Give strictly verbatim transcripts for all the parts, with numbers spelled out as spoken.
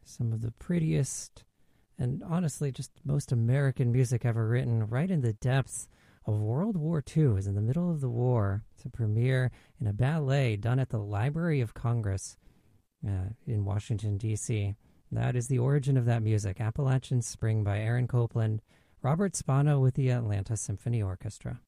some of the prettiest and honestly just most American music ever written, right in the depths of World War Two. It was in the middle of the war to premiere in a ballet done at the Library of Congress uh, in Washington, D C That is the origin of that music, Appalachian Spring by Aaron Copland, Robert Spano with the Atlanta Symphony Orchestra.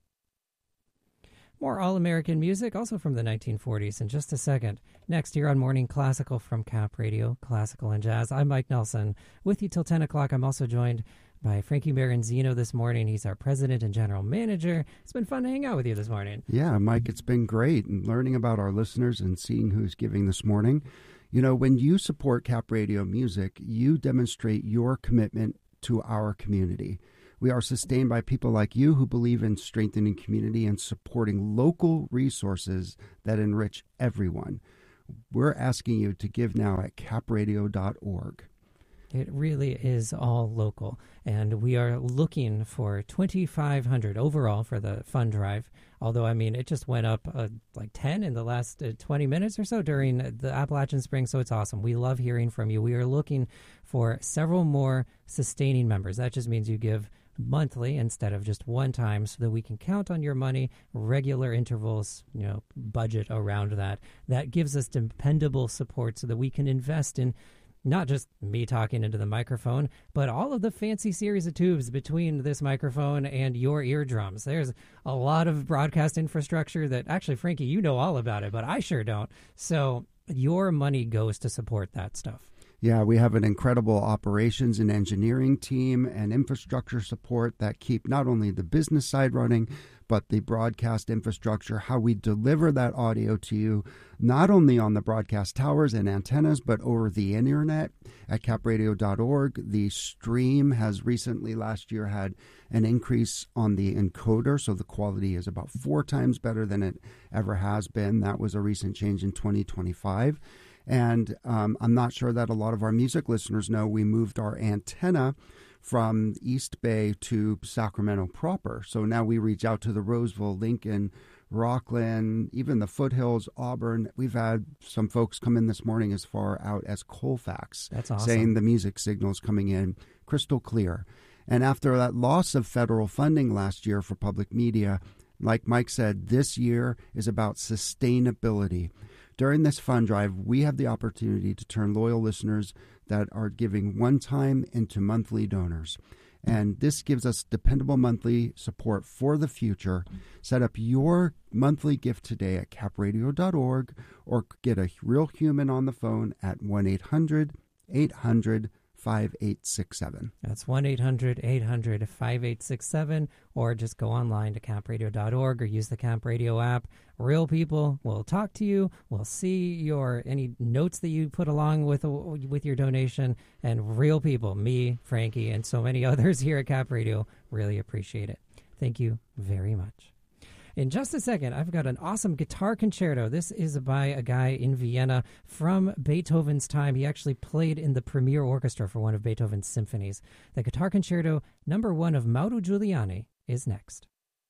More all-American music, also from the nineteen forties, in just a second. Next, here on Morning Classical from Cap Radio, Classical and Jazz. I'm Mike Nelson, with you till ten o'clock. I'm also joined by Frankie Maranzino this morning. He's our president and general manager. It's been fun to hang out with you this morning. Yeah, Mike, it's been great, and learning about our listeners and seeing who's giving this morning. You know, when you support Cap Radio Music, you demonstrate your commitment to our community. We are sustained by people like you who believe in strengthening community and supporting local resources that enrich everyone. We're asking you to give now at cap radio dot org. It really is all local, and we are looking for twenty-five hundred overall for the fund drive. Although, I mean, it just went up uh, like ten in the last uh, twenty minutes or so during the Appalachian Spring, so it's awesome. We love hearing from you. We are looking for several more sustaining members. That just means you give monthly instead of just one time, so that we can count on your money, regular intervals, you know, budget around that. That gives us dependable support so that we can invest in not just me talking into the microphone, but all of the fancy series of tubes between this microphone and your eardrums. There's a lot of broadcast infrastructure that actually, Frankie, you know all about it, but I sure don't. So your money goes to support that stuff. Yeah, we have an incredible operations and engineering team and infrastructure support that keep not only the business side running, but the broadcast infrastructure, how we deliver that audio to you, not only on the broadcast towers and antennas, but over the internet at cap radio dot org. The stream has recently, last year, had an increase on the encoder, so the quality is about four times better than it ever has been. That was a recent change in twenty twenty-five. And um, I'm not sure that a lot of our music listeners know we moved our antenna from East Bay to Sacramento proper. So now we reach out to the Roseville, Lincoln, Rockland, even the foothills, Auburn. We've had some folks come in this morning as far out as Colfax. That's awesome. Saying the music signal's coming in crystal clear. And after that loss of federal funding last year for public media, like Mike said, this year is about sustainability. During this fund drive, we have the opportunity to turn loyal listeners that are giving one time into monthly donors. And this gives us dependable monthly support for the future. Set up your monthly gift today at cap radio dot org or get a real human on the phone at one eight hundred eight hundred five eight six seven. That's one eight hundred eight hundred five eight six seven, or just go online to cap radio dot org or use the Cap Radio app. Real people will talk to you. We'll see your any notes that you put along with with your donation, and real people, me, Frankie, and so many others here at Cap Radio really appreciate it. Thank you very much. In just a second, I've got an awesome guitar concerto. This is by a guy in Vienna from Beethoven's time. He actually played in the premier orchestra for one of Beethoven's symphonies. The guitar concerto number one of Mauro Giuliani is next.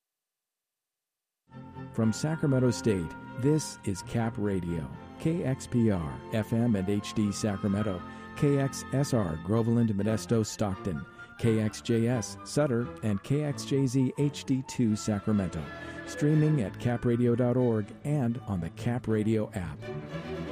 From Sacramento State, this is Cap Radio, K X P R, F M and H D Sacramento, K X S R, Groveland, Modesto, Stockton, K X J S, Sutter, and K X J Z H D two, Sacramento. Streaming at cap radio dot org and on the Cap Radio app.